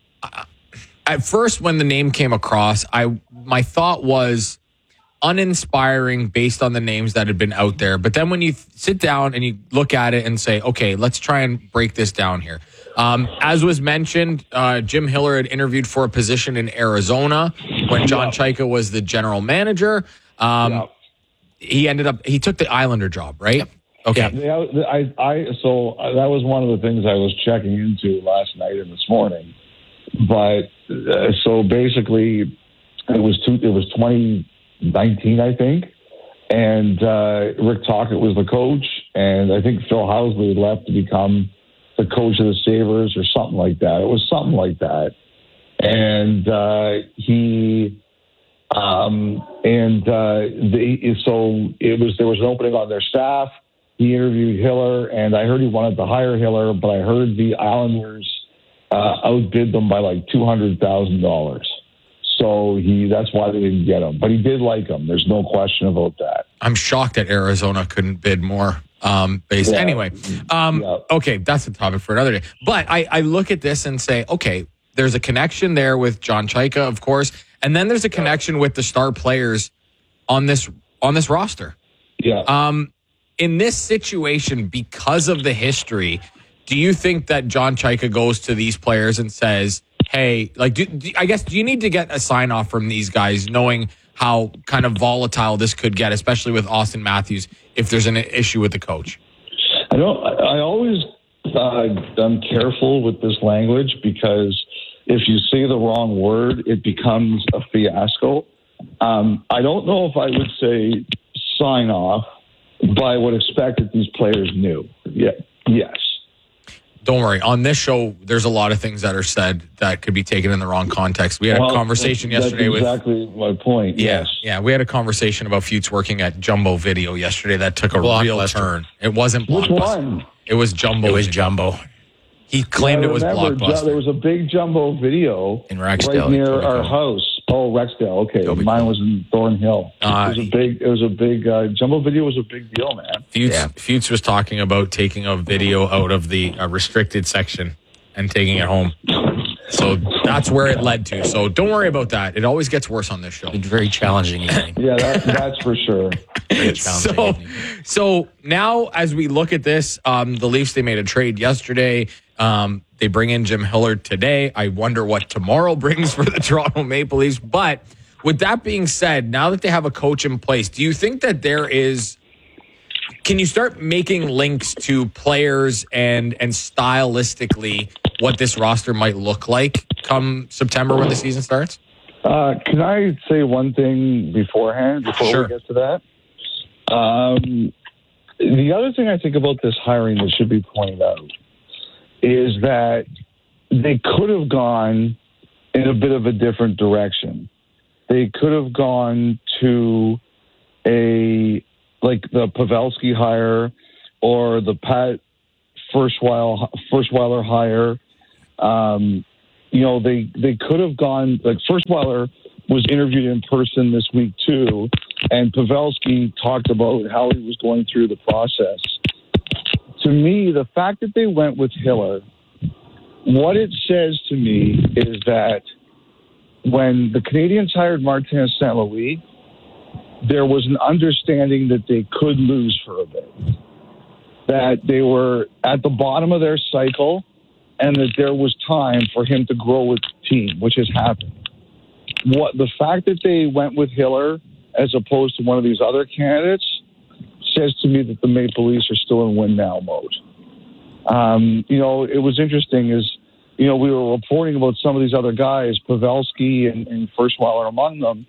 at first when the name came across, my thought was uninspiring based on the names that had been out there. But then when you sit down and you look at it and say, okay, let's try and break this down here. As was mentioned, Jim Hiller had interviewed for a position in Arizona when John Chaika was the general manager. He took the Islander job, right? Yep. Okay. Yeah, so that was one of the things I was checking into last night and this morning. But so basically it was 2019, I think, and Rick Tocchet was the coach, and I think Phil Housley left to become the coach of the Sabres or something like that. It was something like that, and there was an opening on their staff. He interviewed Hiller, and I heard he wanted to hire Hiller, but I heard the Islanders outbid them by like $200,000. So that's why they didn't get him. But he did like him. There's no question about that. I'm shocked that Arizona couldn't bid more. Anyway, okay, that's a topic for another day. But I look at this and say, okay, there's a connection there with John Chaika, of course, and then there's a connection with the star players on this roster. Yeah. In this situation, because of the history, do you think that John Chaika goes to these players and says, hey, do you need to get a sign off from these guys, knowing how kind of volatile this could get, especially with Austin Matthews, if there's an issue with the coach? I always I'm careful with this language, because if you say the wrong word, it becomes a fiasco. I don't know if I would say sign off, but I would expect that these players knew. Yeah. Yes. Don't worry. On this show, there's a lot of things that are said that could be taken in the wrong context. We had a conversation yesterday with... That's exactly my point, yes. Yeah, we had a conversation about Fuchs working at Jumbo Video yesterday that took a real turn. It wasn't Blockbuster. Which one? It was Jumbo. It was Jumbo. He claimed it was Blockbuster. There was a big Jumbo Video in Rexdale, right near our house. Oh, Rexdale. Okay, mine was in Thornhill. It was a big Jumbo Video was a big deal, man. Fuchs was talking about taking a video out of the restricted section and taking it home. So that's where it led to. So don't worry about that. It always gets worse on this show. It's very challenging evening. Yeah, that's for sure. So now as we look at this, the Leafs, they made a trade yesterday. They bring in Jim Hiller today. I wonder what tomorrow brings for the Toronto Maple Leafs. But with that being said, now that they have a coach in place, do you think that can you start making links to players and stylistically what this roster might look like come September when the season starts? Can I say one thing beforehand, before we get to that? The other thing I think about this hiring that should be pointed out is that they could have gone in a bit of a different direction. They could have gone to like the Pavelski hire or the Pat Firstweiler hire. They could have gone, like Firstweiler was interviewed in person this week too, and Pavelski talked about how he was going through the process. To me, the fact that they went with Hiller, what it says to me is that when the Canadians hired Martin St. Louis, there was an understanding that they could lose for a bit, that they were at the bottom of their cycle, and that there was time for him to grow with the team, which has happened. The fact that they went with Hiller as opposed to one of these other candidates says to me that the Maple Leafs are still in win now mode. It was interesting we were reporting about some of these other guys, Pavelski and Firstweiler among them.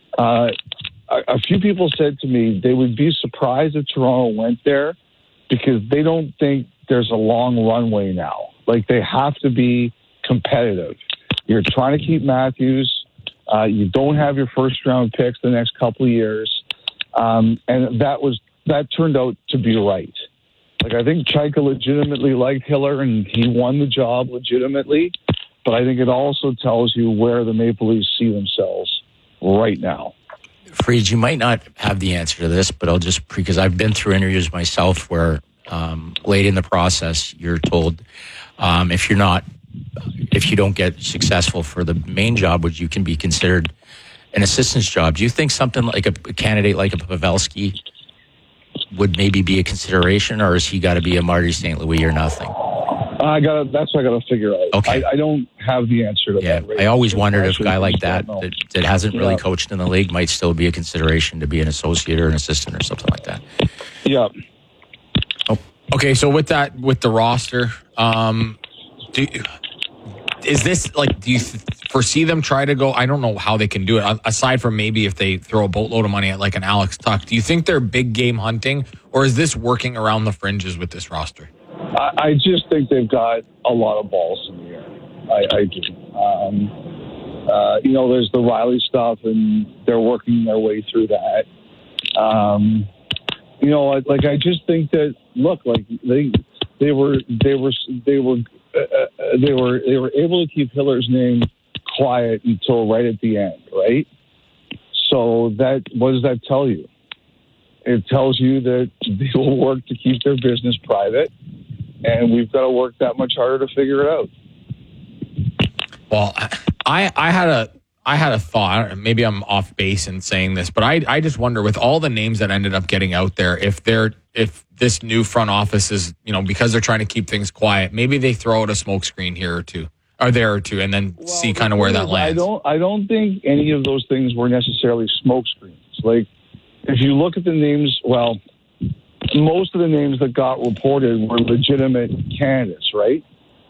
A few people said to me they would be surprised if Toronto went there because they don't think there's a long runway now. Like, they have to be competitive. You're trying to keep Matthews. You don't have your first-round picks the next couple of years. And that turned out to be right. Like, I think Chaika legitimately liked Hiller, and he won the job legitimately. But I think it also tells you where the Maple Leafs see themselves right now. Freed, you might not have the answer to this, but I'll just, because I've been through interviews myself where late in the process you're told if you don't get successful for the main job, which you can be considered an assistant's job. Do you think something like a candidate like a Pavelski would maybe be a consideration, or has he got to be a Marty St. Louis or nothing? That's what I got to figure out. Okay. I don't have the answer to that. I always wondered if a guy like that hasn't really coached in the league might still be a consideration to be an associate or an assistant or something like that. Yeah. Okay, so with the roster, do you foresee them try to go? I don't know how they can do it, aside from maybe if they throw a boatload of money at like an Alex Tuch. Do you think they're big game hunting, or is this working around the fringes with this roster? I just think they've got a lot of balls in the air. I do. There's the Riley stuff, and they're working their way through that. I just think that they were able to keep Hiller's name quiet until right at the end, right? So what does that tell you? It tells you that they will work to keep their business private, and we've got to work that much harder to figure it out. Well, I had a thought. Maybe I'm off base in saying this, but I just wonder, with all the names that ended up getting out there, if this new front office is, because they're trying to keep things quiet, maybe they throw out a smokescreen here or two, and then see kind of where that lands. I don't think any of those things were necessarily smokescreens. Like, if you look at the names, most of the names that got reported were legitimate candidates, right?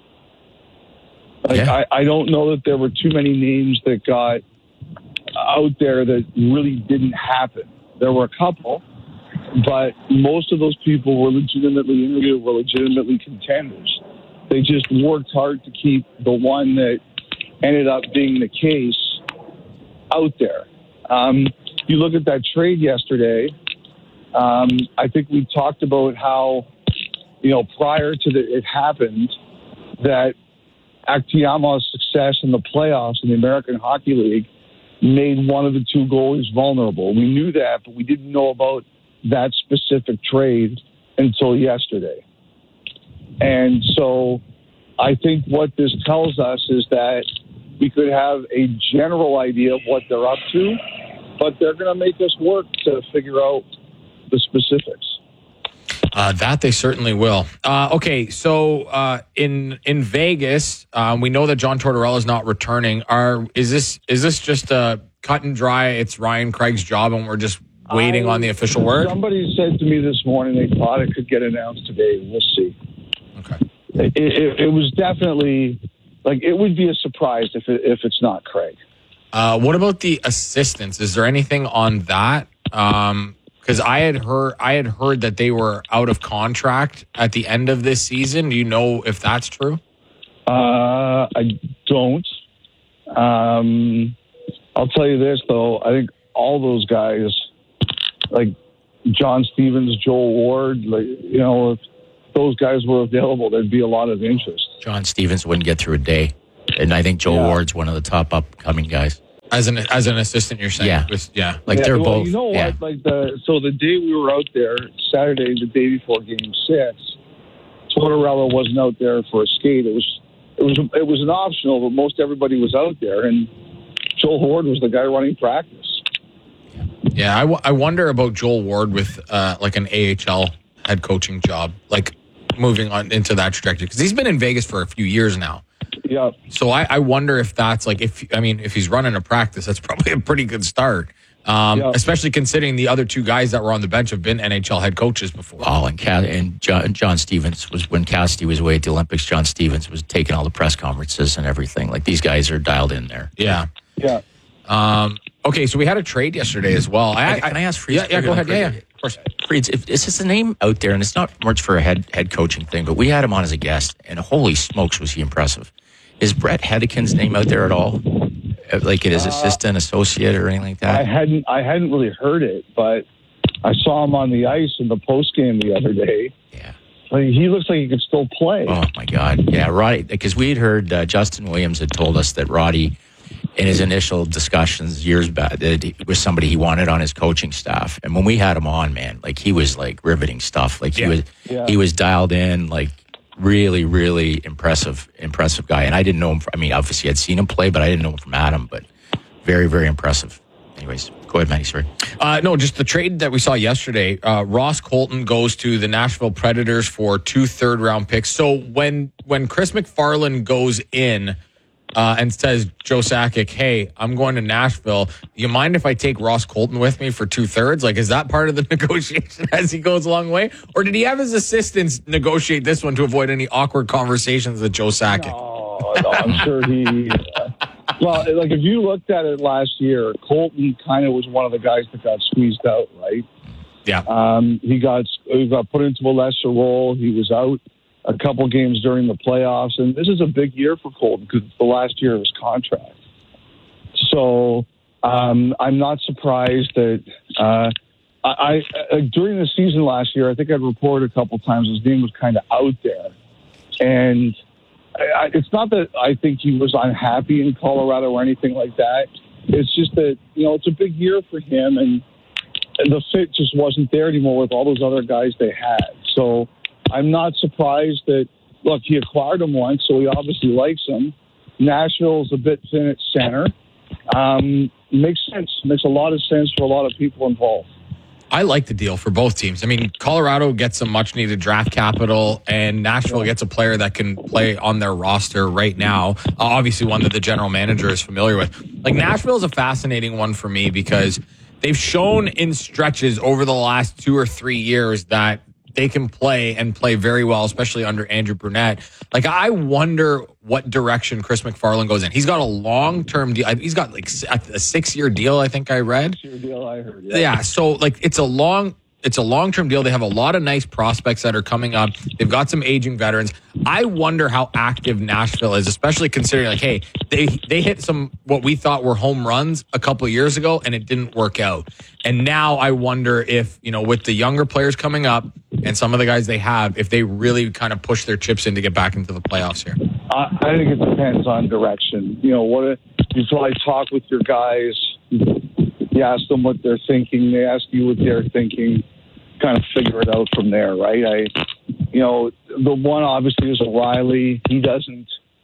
I don't know that there were too many names that got out there that really didn't happen. There were a couple, but most of those people were legitimately interviewed, were legitimately contenders. They just worked hard to keep the one that ended up being the case out there. You look at that trade yesterday, I think we talked about how, prior to it happened, that Aktiama's success in the playoffs in the American Hockey League made one of the two goalies vulnerable. We knew that, but we didn't know about that specific trade until yesterday. And so I think what this tells us is that we could have a general idea of what they're up to, but they're going to make us work to figure out the specifics. That they certainly will. Okay, so in Vegas, we know that John Tortorella is not returning. Is this just a cut and dry? It's Ryan Craig's job, and we're just waiting on the official word. Somebody said to me this morning they thought it could get announced today. We'll see. Okay. it was definitely like it would be a surprise if it's not Craig. What about the assistants? Is there anything on that? Because I had heard that they were out of contract at the end of this season. Do you know if that's true? I don't. I'll tell you this though. I think all those guys, like John Stevens, Joel Ward, like if those guys were available, there'd be a lot of interest. John Stevens wouldn't get through a day, and I think Joel Ward's one of the top upcoming guys. As an assistant, you're saying? They're both. You know what? Like the day we were out there, Saturday, the day before Game 6, Tortorella wasn't out there for a skate. It was an optional, but most everybody was out there, and Joel Ward was the guy running practice. Yeah, I wonder about Joel Ward with like an AHL head coaching job, like moving on into that trajectory, because he's been in Vegas for a few years now. Yeah. So I wonder if that's like if he's running a practice, that's probably a pretty good start. Especially considering the other two guys that were on the bench have been NHL head coaches before. Oh, and John Stevens was, when Cassidy was away at the Olympics, John Stevens was taking all the press conferences and everything. Like, these guys are dialed in there. Yeah. Yeah. Okay, so we had a trade yesterday as well. Can I ask Freeze? Yeah, go ahead. Yeah, of course. Freeze, it's just a name out there, and it's not much for a head coaching thing, but we had him on as a guest, and holy smokes, was he impressive. Is Brett Hedekin's name out there at all? Like it is assistant, associate, or anything like that? I hadn't really heard it, but I saw him on the ice in the post game the other day. Yeah, I mean, he looks like he could still play. Oh my God, yeah, Roddy. Because we had heard Justin Williams had told us that Roddy, in his initial discussions years back, that he was somebody he wanted on his coaching staff. And when we had him on, man, like he was like riveting stuff. Like he was dialed in, like. Really, really impressive guy. And I didn't know him. Obviously I'd seen him play, but I didn't know him from Adam. But very, very impressive. Anyways, go ahead, Matty. Sorry. No, just the trade that we saw yesterday. Ross Colton goes to the Nashville Predators for 2 third-round picks. So when Chris McFarland goes in and says, Joe Sakic, hey, I'm going to Nashville. You mind if I take Ross Colton with me for 2/3? Like, is that part of the negotiation as he goes along the way? Or did he have his assistants negotiate this one to avoid any awkward conversations with Joe Sakic? No, I'm sure he... well, like, if you looked at it last year, Colton kind of was one of the guys that got squeezed out, right? Yeah. He got put into a lesser role. He was out a couple games during the playoffs, and this is a big year for Colton because it's the last year of his contract. So I'm not surprised that I during the season last year, I think I'd reported a couple times his name was kind of out there, and it's not that I think he was unhappy in Colorado or anything like that. It's just that it's a big year for him, and the fit just wasn't there anymore with all those other guys they had. So I'm not surprised that, look, he acquired him once, so he obviously likes him. Nashville's a bit thin at center. Makes sense. Makes a lot of sense for a lot of people involved. I like the deal for both teams. I mean, Colorado gets some much-needed draft capital, and Nashville gets a player that can play on their roster right now. Obviously, one that the general manager is familiar with. Like, Nashville is a fascinating one for me because they've shown in stretches over the last 2 or 3 years that they can play and play very well, especially under Andrew Brunette. Like, I wonder what direction Chris McFarland goes in. He's got a long-term deal. He's got like a 6-year deal, I think I read. 6-year deal, I heard. Yeah, so like it's a long-term deal. They have a lot of nice prospects that are coming up. They've got some aging veterans. I wonder how active Nashville is, especially considering, like, hey, they hit some what we thought were home runs a couple of years ago, and it didn't work out. And now I wonder if, with the younger players coming up and some of the guys they have, if they really kind of push their chips in to get back into the playoffs here. I think it depends on direction. You probably talk with your guys. You ask them what they're thinking. They ask you what they're thinking. Kind of figure it out from there, right? The one obviously is O'Reilly. He doesn't.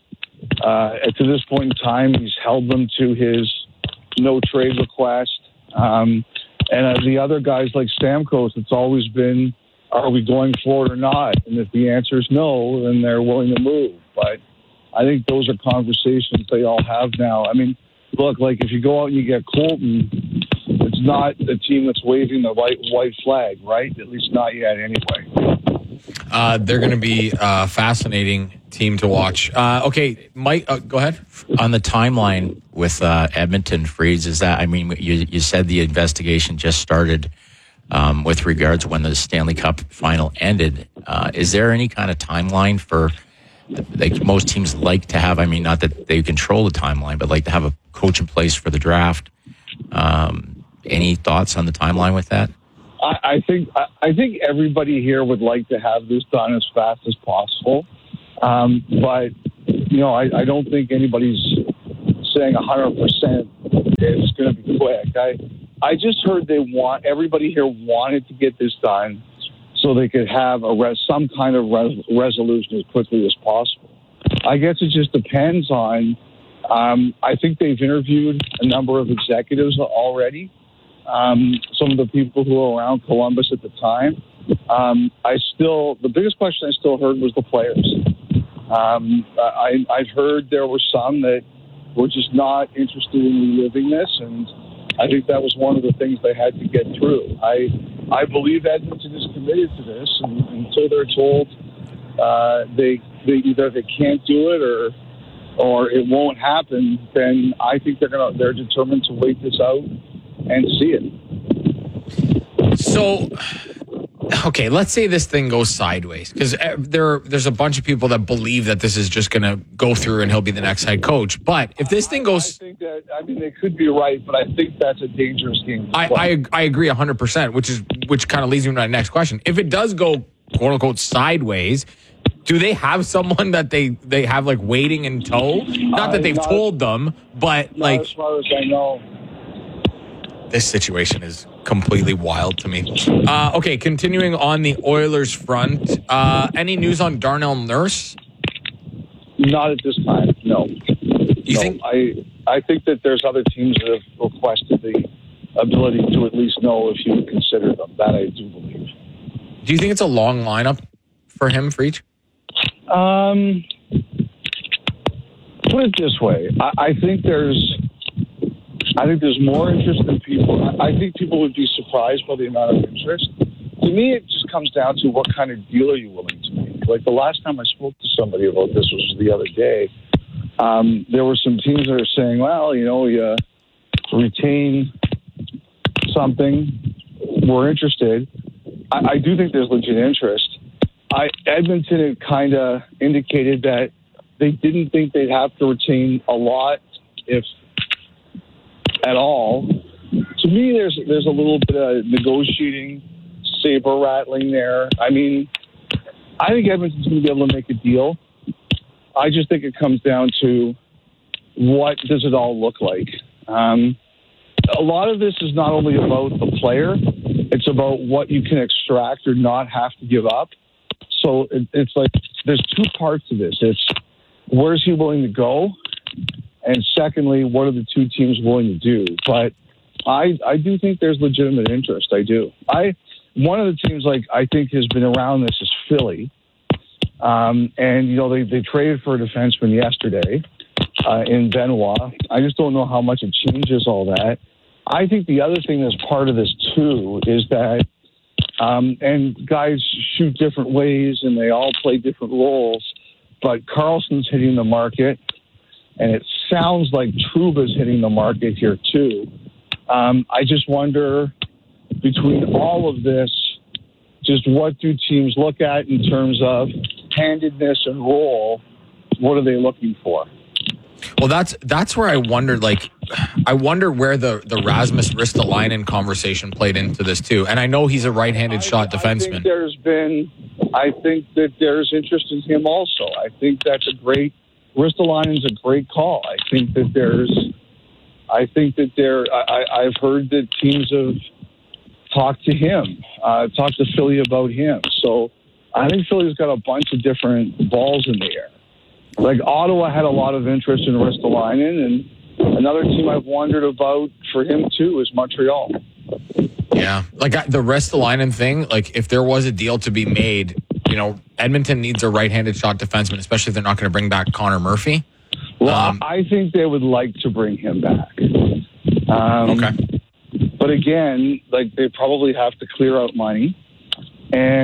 To this point in time, he's held them to his no trade request. And the other guys like Stamkos, it's always been, are we going for it or not? And if the answer is no, then they're willing to move. But I think those are conversations they all have now. I mean, look, like if you go out and you get Colton, it's not a team that's waving the white flag, right? At least not yet anyway. They're going to be a fascinating team to watch. Okay, Mike, go ahead. On the timeline with Edmonton Freeze, is that, I mean, you said the investigation just started with regards when the Stanley Cup final ended. Is there any kind of timeline for, like most teams like to have, I mean, not that they control the timeline, but like to have a coach in place for the draft? Any thoughts on the timeline with that? I think everybody here would like to have this done as fast as possible. But, you know, I don't think anybody's saying 100% it's going to be quick. I just heard everybody here wanted to get this done so they could have some kind of resolution as quickly as possible. I guess it just depends on, I think they've interviewed a number of executives already. Some of the people who were around Columbus at the time. The biggest question I still heard was the players. I've heard there were some that were just not interested in reliving this, and I think that was one of the things they had to get through. I believe Edmonton is committed to this, and until they're told they either they can't do it or it won't happen, then I think they're determined to wait this out and see it. So, okay, let's say this thing goes sideways, because there's a bunch of people that believe that this is just going to go through and he'll be the next head coach. But if this thing goes, they could be right, but I think that's a dangerous game. I agree 100%, which kind of leads me to my next question. If it does go quote unquote sideways, do they have someone that they have like waiting in tow? Not that they've told them, but like, as far as I know. This situation is completely wild to me. Okay, continuing on the Oilers front. Any news on Darnell Nurse? Not at this time, no. You think? I think that there's other teams that have requested the ability to at least know if you would consider them. That I do believe. Do you think it's a long lineup for him, Freach? Put it this way. I think there's more interest than people. I think people would be surprised by the amount of interest. To me, it just comes down to what kind of deal are you willing to make. Like the last time I spoke to somebody about this was the other day. There were some teams that are saying, well, you know, you retain something. We're interested. I do think there's legit interest. Edmonton had kind of indicated that they didn't think they'd have to retain a lot, if at all. To me, there's a little bit of negotiating, saber rattling there. I mean, I think Edmonton's going to be able to make a deal. I just think it comes down to what does it all look like. A lot of this is not only about the player, it's about what you can extract or not have to give up. So it's like there's two parts to this. It's where's he willing to go? And secondly, what are the two teams willing to do? But I do think there's legitimate interest. I do. One of the teams I think has been around this is Philly. And, you know, they traded for a defenseman yesterday in Benoit. I just don't know how much it changes all that. I think the other thing that's part of this, too, is that and guys shoot different ways and they all play different roles. But Carlson's hitting the market, and it sounds like Trouba's hitting the market here, too. I just wonder, between all of this, just what do teams look at in terms of handedness and role? What are they looking for? Well, that's where I wondered. I wonder where the Rasmus Ristolainen conversation played into this too. And I know he's a right-handed shot defenseman. I think that there's interest in him also. I think Ristolainen's a great call. I've heard that teams have talked to him, talked to Philly about him. So I think Philly's got a bunch of different balls in the air. Like Ottawa had a lot of interest in Ristolainen, and another team I've wondered about for him too is Montreal. Yeah, the Ristolainen thing. If there was a deal to be made, you know, Edmonton needs a right-handed shot defenseman, especially if they're not going to bring back Connor Murphy. Well, I think they would like to bring him back. But again, they probably have to clear out money. And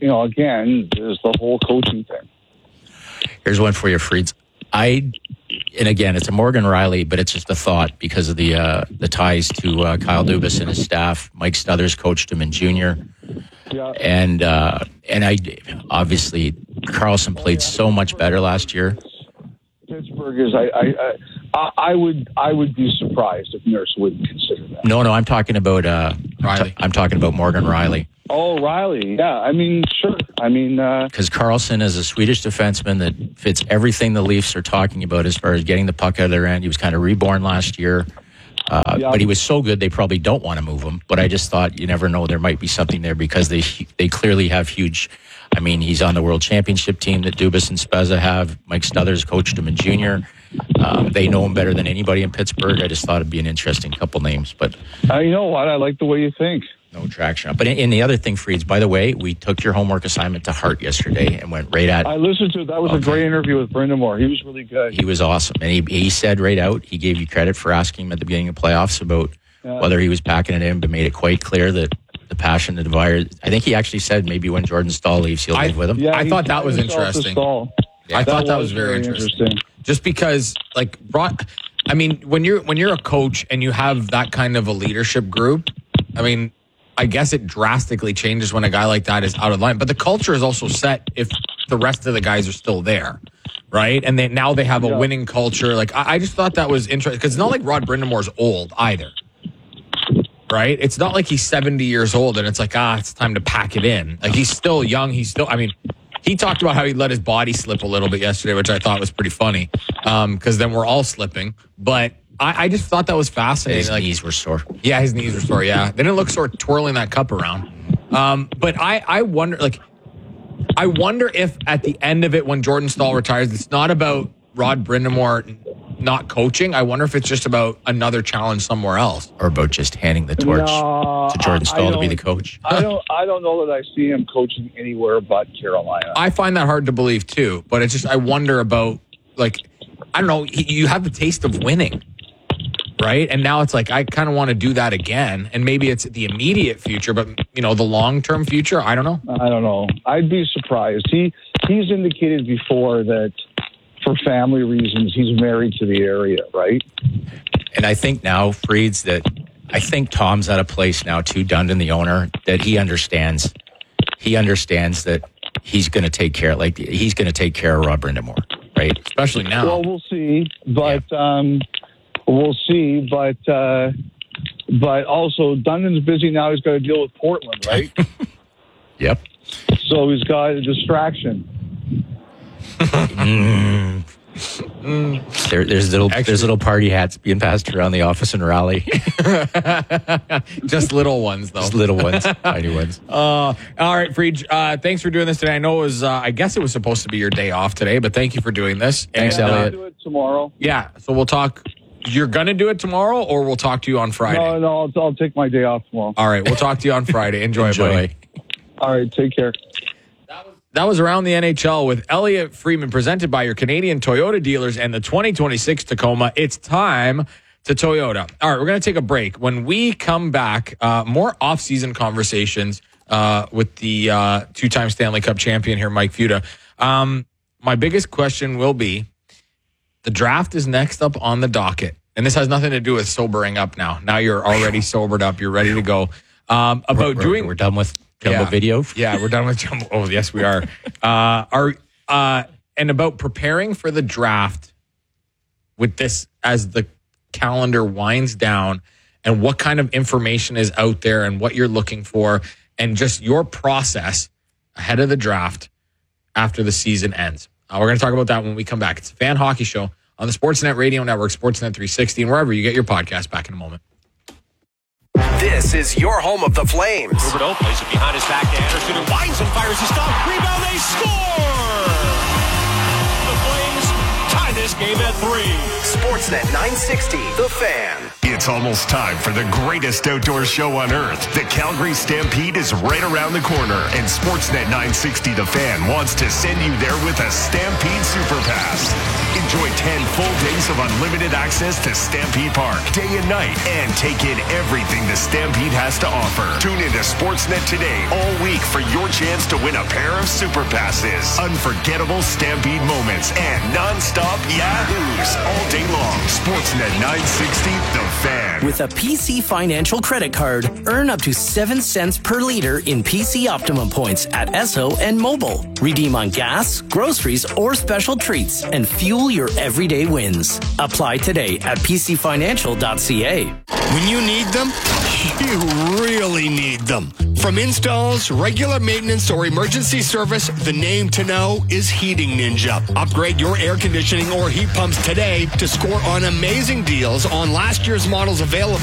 again, there's the whole coaching thing. Here's one for you, Freeds. And again, it's a Morgan Riley, but it's just a thought because of the ties to Kyle Dubas and his staff. Mike Snothers coached him in junior. Yeah. And I obviously Carlson played so much better last year. Pittsburgh is I would be surprised if Nurse wouldn't consider that. No, I'm talking about Riley. I'm talking about Morgan Riley. Oh, Riley. Yeah, I mean, sure. I mean, because Carlson is a Swedish defenseman that fits everything the Leafs are talking about as far as getting the puck out of their end. He was kind of reborn last year. But he was so good they probably don't want to move him. But I just thought you never know, there might be something there because they clearly have huge. I mean, he's on the World Championship team that Dubas and Spezza have. Mike Snothers coached him in junior. They know him better than anybody in Pittsburgh. I just thought it'd be an interesting couple names. But you know what? I like the way you think. No traction. But in the other thing, Freeds, by the way, we took your homework assignment to heart yesterday and went right at. I listened to it. That was a great interview with Brind'Amour. He was really good. He was awesome. And he said right out, he gave you credit for asking him at the beginning of playoffs about whether he was packing it in, but made it quite clear that the passion, the desire. I think he actually said maybe when Jordan Staal leaves, he'll live with him. Yeah, I thought that was interesting. Yeah, I thought that was very interesting. Just because, I mean, when you're a coach and you have that kind of a leadership group, I mean, I guess it drastically changes when a guy like that is out of line. But the culture is also set if the rest of the guys are still there, right? And now they have a winning culture. Like, I just thought that was interesting because it's not like Rod Brind'Amour's old either, right? It's not like he's 70 years old and it's like, it's time to pack it in. Like, he's still young. He talked about how he let his body slip a little bit yesterday, which I thought was pretty funny because then we're all slipping. But I just thought that was fascinating. His knees were sore. Yeah, his knees were sore, yeah. They didn't look sore twirling that cup around. But I wonder if at the end of it, when Jordan Staal retires, it's not about Rod Brind'Amour not coaching. I wonder if it's just about another challenge somewhere else. Or about just handing the torch to Jordan Staal to be the coach. I don't know that I see him coaching anywhere but Carolina. I find that hard to believe, too. But it's just, I wonder about, I don't know, you have the taste of winning. Right? And now it's like, I kind of want to do that again. And maybe it's the immediate future, but, the long-term future, I don't know. I don't know. I'd be surprised. He's indicated before that for family reasons, he's married to the area, right? And I think now, Freeds, that I think Tom's at a place now, too, Dundon, the owner, that he understands. He understands that he's going to take care, he's going to take care of Rod Brind'Amour, right? Especially now. Well, we'll see. But, we'll see, but also Dundon's busy now. He's got to deal with Portland, right? Yep. So he's got a distraction. There's little party hats being passed around the office in Raleigh. Just little ones, though. Just little ones, tiny ones. All right, Freed. Thanks for doing this today. I know it was. I guess it was supposed to be your day off today, but thank you for doing this. Thanks, Elliot. I'll do it tomorrow. Yeah. So we'll talk. You're going to do it tomorrow, or we'll talk to you on Friday? No, I'll take my day off tomorrow. All right, we'll talk to you on Friday. Enjoy. Buddy. All right, take care. That was Around the NHL with Elliot Freeman, presented by your Canadian Toyota dealers and the 2026 Tacoma. It's time to Toyota. All right, we're going to take a break. When we come back, more off-season conversations with the two-time Stanley Cup champion here, Mike Futa. My biggest question will be, the draft is next up on the docket. And this has nothing to do with sobering up now. Now you're already sobered up. You're ready to go. We're done with Jumbo Video. Yeah, we're done with Jumbo. Oh, yes, we are. And about preparing for the draft with this as the calendar winds down and what kind of information is out there and what you're looking for and just your process ahead of the draft after the season ends. We're going to talk about that when we come back. It's a Fan Hockey Show on the Sportsnet Radio Network, Sportsnet 360, and wherever you get your podcast. Back in a moment. This is your home of the Flames. Huberdeau plays it behind his back to Anderson, who winds and fires his stop. Rebound, they score! The Flames tied this game at 3. Sportsnet 960, The Fan. It's almost time for the greatest outdoor show on earth. The Calgary Stampede is right around the corner, and Sportsnet 960 The Fan wants to send you there with a Stampede Super Pass. Enjoy 10 full days of unlimited access to Stampede Park, day and night, and take in everything the Stampede has to offer. Tune into Sportsnet today all week for your chance to win a pair of Super Passes, unforgettable Stampede moments, and non-stop yahoos all day long. Sportsnet 960 The Fan. With a PC Financial credit card, earn up to 7 cents per liter in PC Optimum points at Esso and Mobile. Redeem on gas, groceries, or special treats, and fuel your everyday wins. Apply today at pcfinancial.ca. When you need them, you really need them. From installs, regular maintenance, or emergency service, the name to know is Heating Ninja. Upgrade your air conditioning or heat pumps today to score on amazing deals on last year's models available